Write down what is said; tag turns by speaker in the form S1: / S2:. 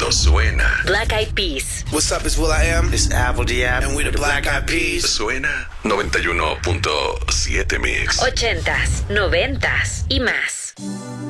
S1: Esto suena.
S2: Black Eyed Peas.
S3: What's up, it's will.i.am.
S4: It's Apple D.App.
S3: And we the Black Eyed Peas.
S1: Suena 91.7 Mix.
S2: 80s, 90s y más.